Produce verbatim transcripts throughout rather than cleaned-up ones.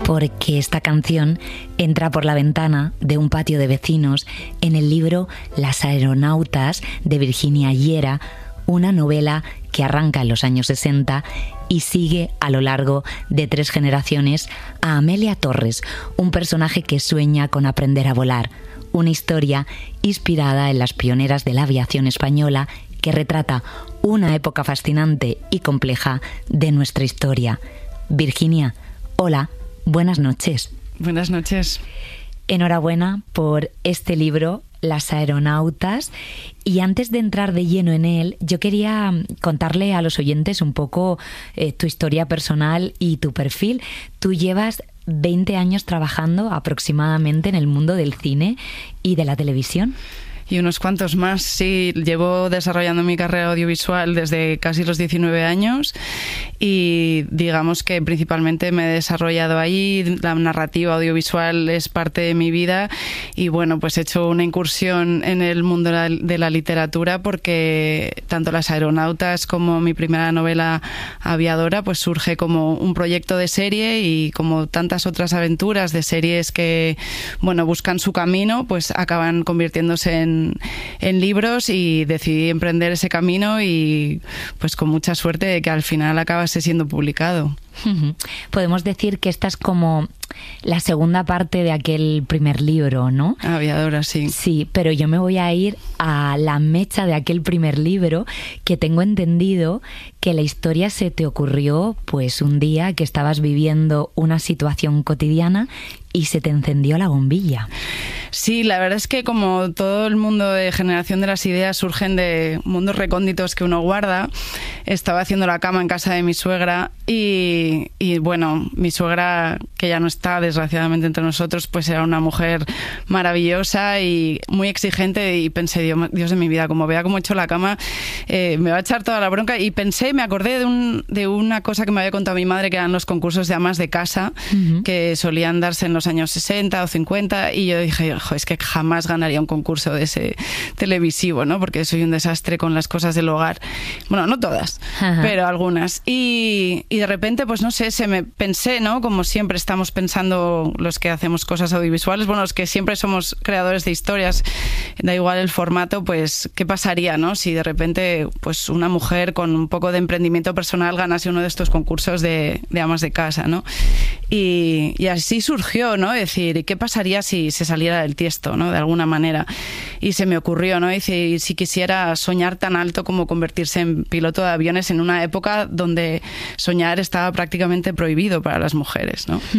porque esta canción entra por la ventana de un patio de vecinos en el libro Las aeronautas de Virginia Hiera, una novela que arranca en los años sesenta y sigue a lo largo de tres generaciones a Amelia Torres, un personaje que sueña con aprender a volar, una historia inspirada en las pioneras de la aviación española que retrata una época fascinante y compleja de nuestra historia. Virginia, hola, buenas noches. Buenas noches. Enhorabuena por este libro, Las aeronautas. Y antes de entrar de lleno en él, yo quería contarle a los oyentes un poco eh, tu historia personal y tu perfil. Tú llevas veinte años trabajando aproximadamente en el mundo del cine y de la televisión. Y unos cuantos más, sí. Llevo desarrollando mi carrera audiovisual desde casi los diecinueve años y digamos que principalmente me he desarrollado ahí. La narrativa audiovisual es parte de mi vida y bueno, pues he hecho una incursión en el mundo de la literatura porque tanto Las aeronautas como mi primera novela Aviadora pues surge como un proyecto de serie y como tantas otras aventuras de series que bueno buscan su camino, pues acaban convirtiéndose en en libros y decidí emprender ese camino y pues con mucha suerte de que al final acabase siendo publicado. Podemos decir que esta es como la segunda parte de aquel primer libro, ¿no? Aviadora, sí. Sí, pero yo me voy a ir a la mecha de aquel primer libro, que tengo entendido que la historia se te ocurrió pues un día que estabas viviendo una situación cotidiana y se te encendió la bombilla. Sí, la verdad es que como todo el mundo de generación de las ideas surgen de mundos recónditos que uno guarda, estaba haciendo la cama en casa de mi suegra y, y bueno, mi suegra, que ya no está desgraciadamente entre nosotros, pues era una mujer maravillosa y muy exigente y pensé, Dios, Dios de mi vida, como vea cómo he hecho la cama, eh, me va a echar toda la bronca y pensé, me acordé de, un, de una cosa que me había contado mi madre, que eran los concursos de amas de casa, uh-huh. que solían darse en los años sesenta o cincuenta y yo dije, jo, es que jamás ganaría un concurso de ese televisivo, ¿no? Porque soy un desastre con las cosas del hogar. Bueno, no todas, ajá. pero algunas. Y, y de repente, pues no sé, se me pensé, ¿no? Como siempre estamos pensando los que hacemos cosas audiovisuales, bueno, los que siempre somos creadores de historias, da igual el formato, pues ¿qué pasaría, no? Si de repente, pues una mujer con un poco de emprendimiento personal ganase uno de estos concursos de, de amas de casa, ¿no? Y, y así surgió, ¿no? Es decir, ¿qué pasaría si se saliera del tiesto, ¿no? De alguna manera. Y se me ocurrió, ¿no? Y si, si quisiera soñar tan alto como convertirse en piloto de aviones en una época donde soñar estaba prácticamente prohibido para las mujeres, ¿no?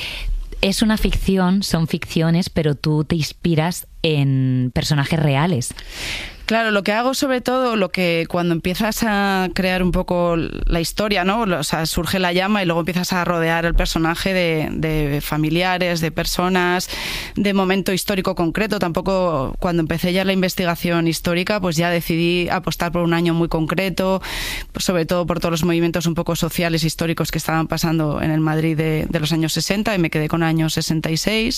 Es una ficción, son ficciones, pero tú te inspiras en personajes reales. Claro, lo que hago sobre todo, lo que cuando empiezas a crear un poco la historia, ¿no? O sea, surge la llama y luego empiezas a rodear el personaje de, de familiares, de personas, de momento histórico concreto. Tampoco, cuando empecé ya la investigación histórica, pues ya decidí apostar por un año muy concreto, sobre todo por todos los movimientos un poco sociales, históricos que estaban pasando en el Madrid de, de los años sesenta y me quedé con años sesenta y seis.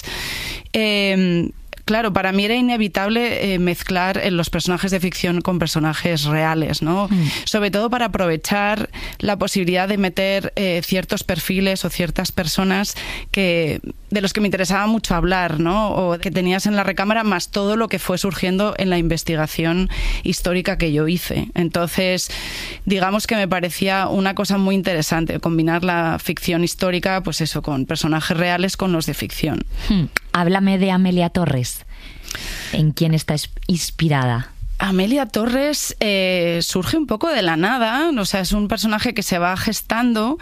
Eh, Claro, para mí era inevitable eh, mezclar eh, los personajes de ficción con personajes reales, ¿no? Mm. Sobre todo para aprovechar la posibilidad de meter eh, ciertos perfiles o ciertas personas que de los que me interesaba mucho hablar, ¿no? O que tenías en la recámara, más todo lo que fue surgiendo en la investigación histórica que yo hice. Entonces, digamos que me parecía una cosa muy interesante combinar la ficción histórica, pues eso, con personajes reales con los de ficción. Hmm. Háblame de Amelia Torres. ¿En quién está inspirada? Amelia Torres eh, surge un poco de la nada, o sea, es un personaje que se va gestando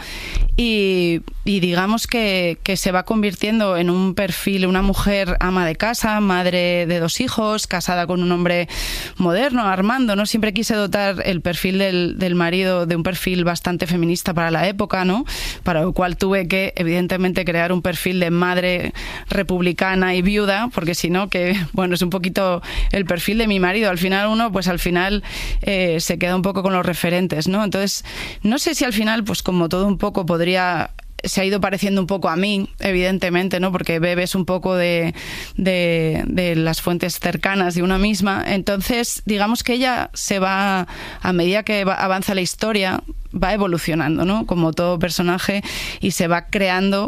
y, y digamos que, que se va convirtiendo en un perfil, una mujer ama de casa, madre de dos hijos, casada con un hombre moderno, Armando, ¿no? Siempre quise dotar el perfil del, del marido de un perfil bastante feminista para la época, ¿no? Para lo cual tuve que, evidentemente, crear un perfil de madre republicana y viuda, porque si no, que, bueno, es un poquito el perfil de mi marido. Al final uno, pues al final eh, se queda un poco con los referentes, ¿no? Entonces, no sé si al final, pues como todo un poco podría... se ha ido pareciendo un poco a mí, evidentemente, ¿no? Porque bebes un poco de, de, de las fuentes cercanas de una misma. Entonces, digamos que ella se va, a medida que va, avanza la historia, va evolucionando, ¿no? Como todo personaje, y se va creando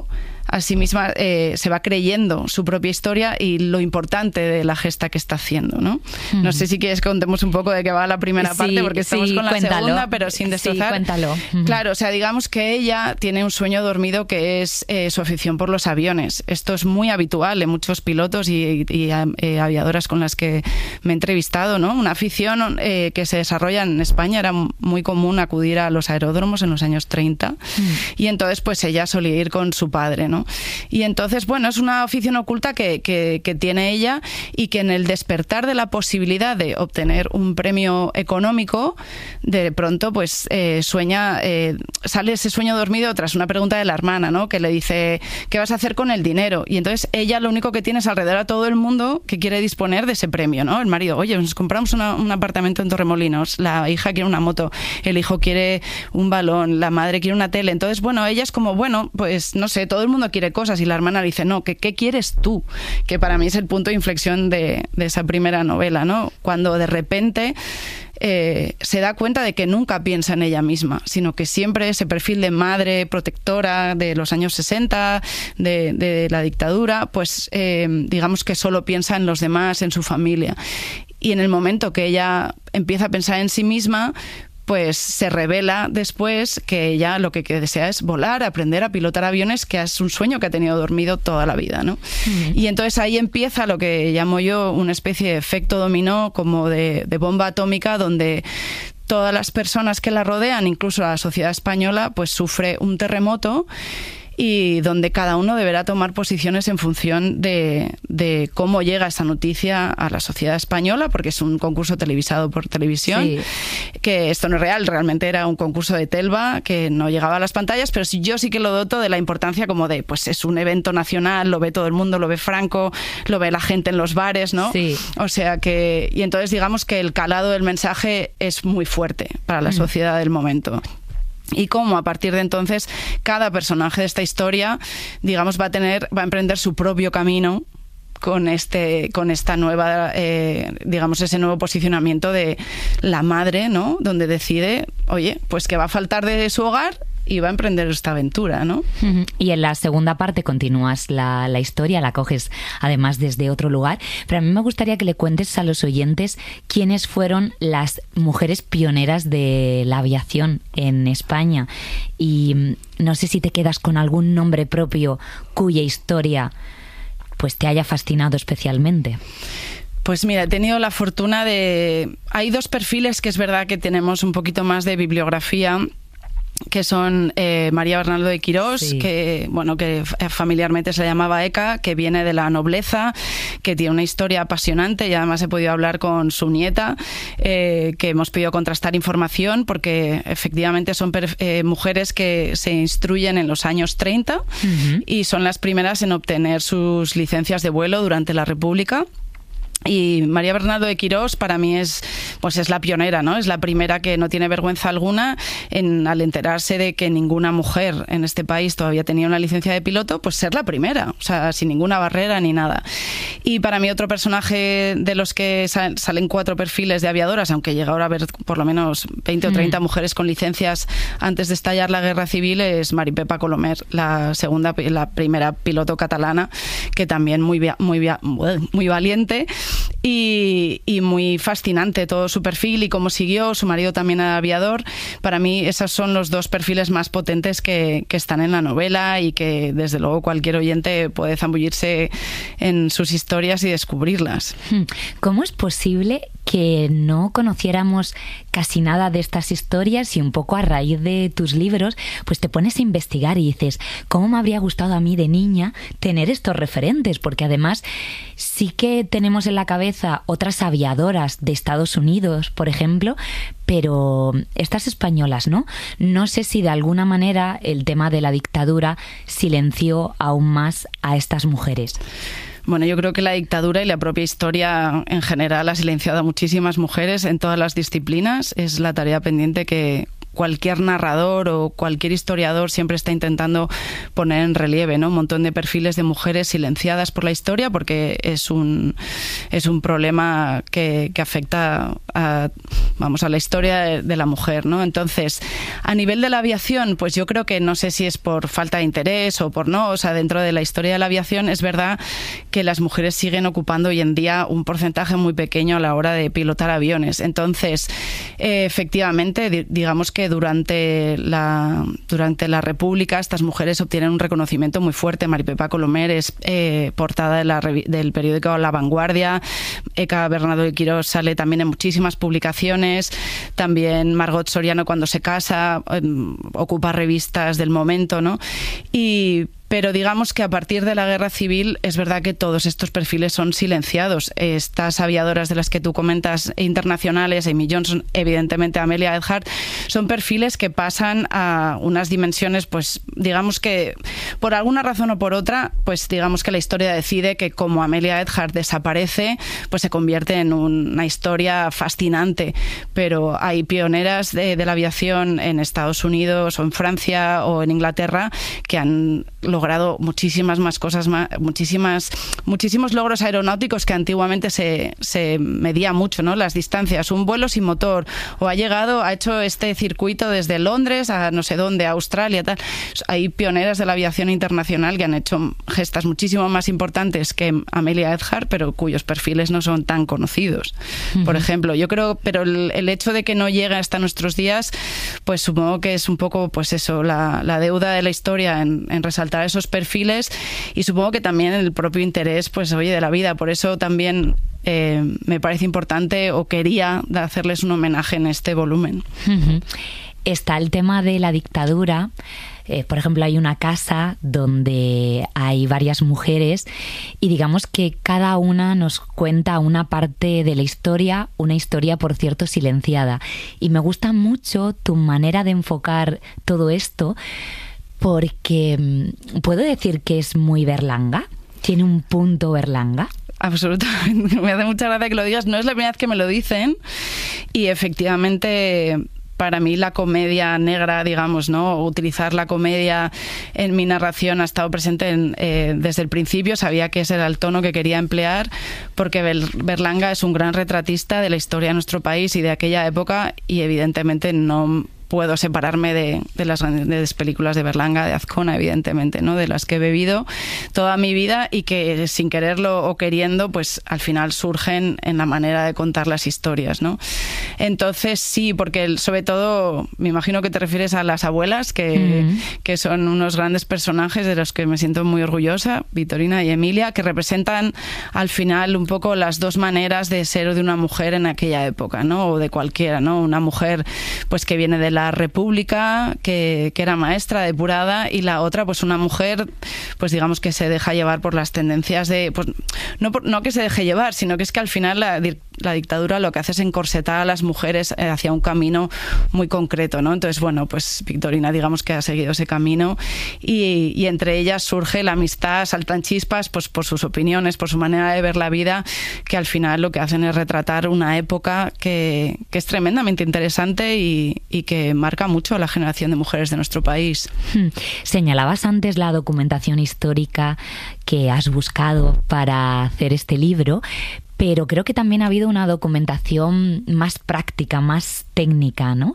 a sí misma eh, se va creyendo su propia historia y lo importante de la gesta que está haciendo, ¿no? Mm. No sé si quieres que contemos un poco de qué va la primera sí, parte, porque estamos sí, con la cuéntalo. segunda, pero sin destrozar. Sí, cuéntalo. Claro, o sea, digamos que ella tiene un sueño dormido que es eh, su afición por los aviones. Esto es muy habitual en muchos pilotos y, y, y eh, aviadoras con las que me he entrevistado, ¿no? Una afición eh, que se desarrolla en España. Era muy común acudir a los aeródromos en los años treinta mm. y entonces pues ella solía ir con su padre, ¿no? Y entonces, bueno, es una afición oculta que, que, que tiene ella y que en el despertar de la posibilidad de obtener un premio económico, de pronto pues eh, sueña, eh, sale ese sueño dormido tras una pregunta de la hermana, ¿no? Que le dice, ¿qué vas a hacer con el dinero? Y entonces ella lo único que tiene es alrededor a todo el mundo que quiere disponer de ese premio, ¿no? El marido, oye, nos compramos una, un apartamento en Torremolinos, la hija quiere una moto, el hijo quiere un balón, la madre quiere una tele. Entonces, bueno, ella es como, bueno, pues no sé, todo el mundo quiere cosas y la hermana le dice, no, ¿qué, qué quieres tú? Que para mí es el punto de inflexión de, de esa primera novela, ¿no? Cuando de repente eh, se da cuenta de que nunca piensa en ella misma, sino que siempre ese perfil de madre protectora de los años sesenta, de, de la dictadura, pues eh, digamos que solo piensa en los demás, en su familia. Y en el momento que ella empieza a pensar en sí misma, pues se revela después que ella lo que desea es volar, aprender a pilotar aviones, que es un sueño que ha tenido dormido toda la vida, ¿no? Uh-huh. Y entonces ahí empieza lo que llamo yo una especie de efecto dominó, como de, de bomba atómica, donde todas las personas que la rodean, incluso la sociedad española, pues sufre un terremoto y donde cada uno deberá tomar posiciones en función de, de cómo llega esa noticia a la sociedad española, porque es un concurso televisado por televisión, sí. Que esto no es real, realmente era un concurso de Telva que no llegaba a las pantallas, pero sí, yo sí que lo doto de la importancia como de, pues es un evento nacional, lo ve todo el mundo, lo ve Franco, lo ve la gente en los bares, ¿no? Sí. O sea que, y entonces digamos que el calado del mensaje es muy fuerte para la mm. sociedad del momento. Y cómo a partir de entonces cada personaje de esta historia, digamos, va a tener, va a emprender su propio camino con este, con esta nueva, eh, digamos, ese nuevo posicionamiento de la madre, ¿no? Donde decide, oye, pues que va a faltar de su hogar y va a emprender esta aventura, ¿no? Y en la segunda parte continúas la, la historia, la coges además desde otro lugar, pero a mí me gustaría que le cuentes a los oyentes quiénes fueron las mujeres pioneras de la aviación en España. Y no sé si te quedas con algún nombre propio cuya historia pues te haya fascinado especialmente. Pues mira, he tenido la fortuna de... Hay dos perfiles que es verdad que tenemos un poquito más de bibliografía, que son eh, María Bernaldo de Quirós, sí. que bueno que familiarmente se llamaba Eka, que viene de la nobleza, que tiene una historia apasionante y además he podido hablar con su nieta, eh, que hemos podido contrastar información porque efectivamente son per, eh, mujeres que se instruyen en los años treinta uh-huh. y son las primeras en obtener sus licencias de vuelo durante la República. Y María Bernaldo de Quirós para mí es, pues es la pionera, ¿no? Es la primera que no tiene vergüenza alguna en, al enterarse de que ninguna mujer en este país todavía tenía una licencia de piloto, pues ser la primera, o sea, sin ninguna barrera ni nada. Y para mí otro personaje de los que sal, salen cuatro perfiles de aviadoras, aunque llega ahora a haber por lo menos veinte o treinta mm. mujeres con licencias antes de estallar la guerra civil, es Maripepa Colomer, la segunda, la primera piloto catalana, que también muy, muy, muy valiente. Y, y muy fascinante todo su perfil y cómo siguió, su marido también era aviador. Para mí esos son los dos perfiles más potentes que, que están en la novela y que desde luego cualquier oyente puede zambullirse en sus historias y descubrirlas. ¿Cómo es posible que no conociéramos casi nada de estas historias y un poco a raíz de tus libros pues te pones a investigar y dices, ¿cómo me habría gustado a mí de niña tener estos referentes? Porque además sí que tenemos en la cabeza otras aviadoras de Estados Unidos, por ejemplo, pero estas españolas, ¿no? No sé si de alguna manera el tema de la dictadura silenció aún más a estas mujeres. Bueno, yo creo que la dictadura y la propia historia en general ha silenciado a muchísimas mujeres en todas las disciplinas. Es la tarea pendiente que cualquier narrador o cualquier historiador siempre está intentando poner en relieve, ¿no? Un montón de perfiles de mujeres silenciadas por la historia, porque es un, es un problema que, que afecta a, vamos, a la historia de, de la mujer, ¿no? Entonces, a nivel de la aviación, pues yo creo que no sé si es por falta de interés o por no, o sea, dentro de la historia de la aviación es verdad que las mujeres siguen ocupando hoy en día un porcentaje muy pequeño a la hora de pilotar aviones. Entonces, eh, efectivamente, di- digamos que durante la, durante la República estas mujeres obtienen un reconocimiento muy fuerte. Maripepa Colomer es eh, portada de la revi- del periódico La Vanguardia, Eka Bernardo de Quirós sale también en muchísimas publicaciones, también Margot Soriano cuando se casa eh, ocupa revistas del momento, ¿no? Y pero digamos que a partir de la Guerra Civil es verdad que todos estos perfiles son silenciados. Estas aviadoras de las que tú comentas internacionales, Amy Johnson, evidentemente Amelia Earhart, son perfiles que pasan a unas dimensiones, pues digamos que por alguna razón o por otra, pues digamos que la historia decide que como Amelia Earhart desaparece, pues se convierte en una historia fascinante. Pero hay pioneras de, de la aviación en Estados Unidos o en Francia o en Inglaterra que han logrado muchísimas más cosas, más, muchísimas, muchísimos logros aeronáuticos que antiguamente se, se medía mucho, ¿no? Las distancias, un vuelo sin motor, o ha llegado, ha hecho este circuito desde Londres a no sé dónde, a Australia, tal. Hay pioneras de la aviación internacional que han hecho gestas muchísimo más importantes que Amelia Earhart, pero cuyos perfiles no son tan conocidos. Uh-huh. Por ejemplo, yo creo, pero el, el hecho de que no llegue hasta nuestros días, pues supongo que es un poco, pues eso, la, la deuda de la historia en, en resaltar esos perfiles, y supongo que también el propio interés, pues oye, de la vida. Por eso también eh, me parece importante o quería hacerles un homenaje en este volumen. Uh-huh. Está el tema de la dictadura. Eh, por ejemplo, hay una casa donde hay varias mujeres y digamos que cada una nos cuenta una parte de la historia, una historia, por cierto, silenciada. Y me gusta mucho tu manera de enfocar todo esto, porque ¿puedo decir que es muy Berlanga? ¿Tiene un punto Berlanga? Absolutamente. Me hace mucha gracia que lo digas. No es la primera vez que me lo dicen y efectivamente para mí la comedia negra, digamos, ¿no? Utilizar la comedia en mi narración ha estado presente en, eh, desde el principio. Sabía que ese era el tono que quería emplear porque Berlanga es un gran retratista de la historia de nuestro país y de aquella época y evidentemente no puedo separarme de, de las grandes películas de Berlanga, de Azcona, evidentemente, ¿no? De las que he bebido toda mi vida y que sin quererlo o queriendo, pues al final surgen en la manera de contar las historias, ¿no? Entonces sí, porque sobre todo, me imagino que te refieres a las abuelas, que, mm. que son unos grandes personajes de los que me siento muy orgullosa, Victorina y Emilia, que representan al final un poco las dos maneras de ser de una mujer en aquella época, ¿no? O de cualquiera, ¿no? Una mujer pues que viene de la República, que, que era maestra depurada, y la otra pues una mujer pues digamos que se deja llevar por las tendencias de pues no, por, no que se deje llevar, sino que es que al final la, la dictadura lo que hace es encorsetar a las mujeres hacia un camino muy concreto, ¿no? Entonces bueno, pues Victorina digamos que ha seguido ese camino y, y entre ellas surge la amistad, saltan chispas pues por sus opiniones, por su manera de ver la vida, que al final lo que hacen es retratar una época que, que es tremendamente interesante y, y que marca mucho a la generación de mujeres de nuestro país. Señalabas antes la documentación histórica que has buscado para hacer este libro, pero creo que también ha habido una documentación más práctica, más técnica, ¿no?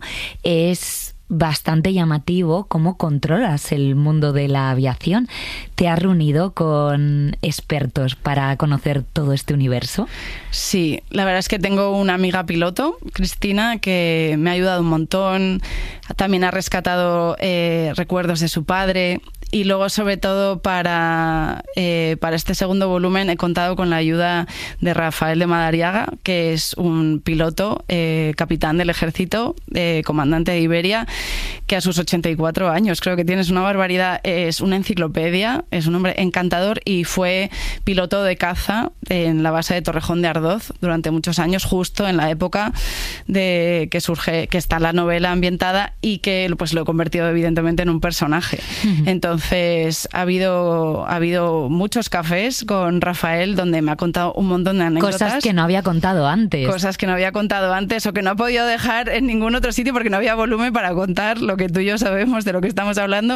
Es bastante llamativo cómo controlas el mundo de la aviación. ¿Te has reunido con expertos para conocer todo este universo? Sí, la verdad es que tengo una amiga piloto, Cristina, que me ha ayudado un montón. También ha rescatado eh, recuerdos de su padre. Y luego, sobre todo, para, eh, para este segundo volumen he contado con la ayuda de Rafael de Madariaga, que es un piloto, eh, capitán del ejército, eh, comandante de Iberia, que a sus ochenta y cuatro años, creo que tienes una barbaridad, es una enciclopedia, es un hombre encantador y fue piloto de caza en la base de Torrejón de Ardoz durante muchos años, justo en la época de que surge, que está la novela ambientada y que pues lo he convertido evidentemente en un personaje. Uh-huh. Entonces, Entonces ha habido, ha habido muchos cafés con Rafael donde me ha contado un montón de anécdotas. Cosas que no había contado antes. Cosas que no había contado antes o que no ha podido dejar en ningún otro sitio porque no había volumen para contar lo que tú y yo sabemos de lo que estamos hablando.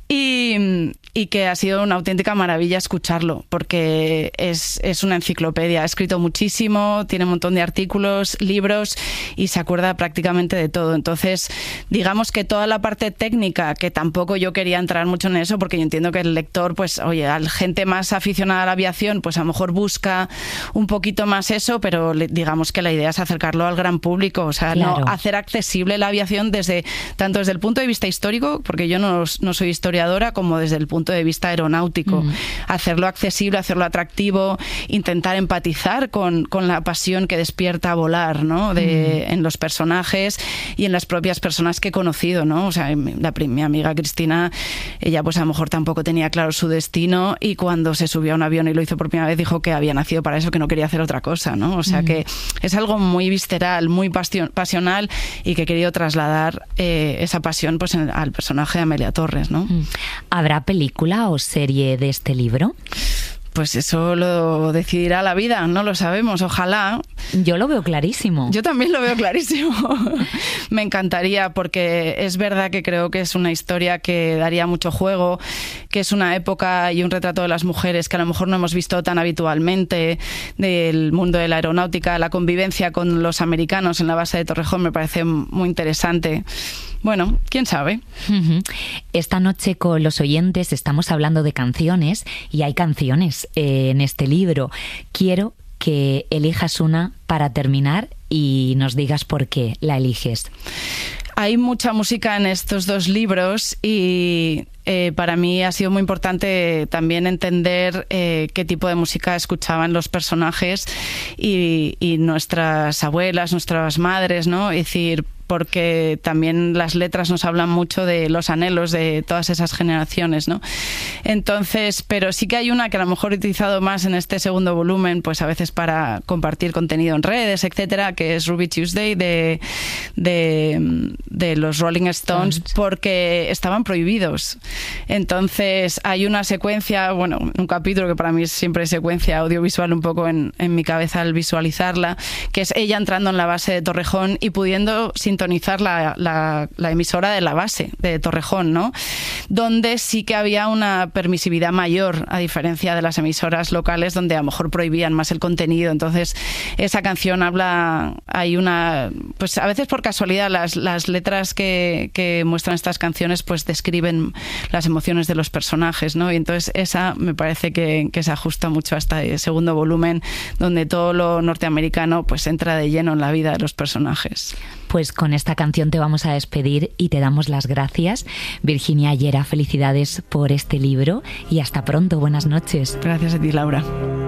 Y, y que ha sido una auténtica maravilla escucharlo porque es, es una enciclopedia. Ha escrito muchísimo, tiene un montón de artículos, libros y se acuerda prácticamente de todo. Entonces, digamos que toda la parte técnica, que tampoco yo quería entrar mucho en eso porque yo entiendo que el lector, pues oye, a la gente más aficionada a la aviación, pues a lo mejor busca un poquito más eso, pero digamos que la idea es acercarlo al gran público, o sea, claro. no hacer accesible la aviación desde tanto desde el punto de vista histórico, porque yo no, no soy historiadora, como desde el punto de vista aeronáutico. Mm. Hacerlo accesible, hacerlo atractivo, intentar empatizar con, con la pasión que despierta volar, ¿no? De, mm. en los personajes y en las propias personas que he conocido, ¿no? O sea, la, mi amiga Cristina, ella pues a lo mejor tampoco tenía claro su destino y cuando se subió a un avión y lo hizo por primera vez dijo que había nacido para eso, que no quería hacer otra cosa, ¿no? O sea mm. que es algo muy visceral, muy passion, pasional y que he querido trasladar eh, esa pasión pues en, al personaje de Amelia Torres, ¿no? ¿Habrá película o serie de este libro? Pues eso lo decidirá la vida, no lo sabemos, ojalá. Yo lo veo clarísimo. Yo también lo veo clarísimo. Me encantaría porque es verdad que creo que es una historia que daría mucho juego, que es una época y un retrato de las mujeres que a lo mejor no hemos visto tan habitualmente, del mundo de la aeronáutica, la convivencia con los americanos en la base de Torrejón me parece muy interesante. Bueno, quién sabe. Esta noche con los oyentes estamos hablando de canciones y hay canciones eh, en este libro. Quiero que elijas una para terminar y nos digas por qué la eliges. Hay mucha música en estos dos libros y eh, para mí ha sido muy importante también entender eh, qué tipo de música escuchaban los personajes y, y nuestras abuelas, nuestras madres, ¿no? Es decir, porque también las letras nos hablan mucho de los anhelos de todas esas generaciones, ¿no? Entonces, pero sí que hay una que a lo mejor he utilizado más en este segundo volumen, pues a veces para compartir contenido en redes, etcétera, que es Ruby Tuesday de, de, de los Rolling Stones, porque estaban prohibidos. Entonces, hay una secuencia, bueno, un capítulo que para mí es siempre secuencia audiovisual un poco en, en mi cabeza al visualizarla, que es ella entrando en la base de Torrejón y pudiendo sintonizar la, la, la emisora de la base de Torrejón, ¿no? Donde sí que había una permisividad mayor, a diferencia de las emisoras locales donde a lo mejor prohibían más el contenido. Entonces, esa canción habla, hay una, pues a veces por casualidad las, las letras que, que muestran estas canciones pues describen las emociones de los personajes, ¿no? Y entonces esa me parece que, que se ajusta mucho a este segundo volumen donde todo lo norteamericano pues entra de lleno en la vida de los personajes. Pues con esta canción te vamos a despedir y te damos las gracias. Virginia Llera, felicidades por este libro y hasta pronto. Buenas noches. Gracias a ti, Laura.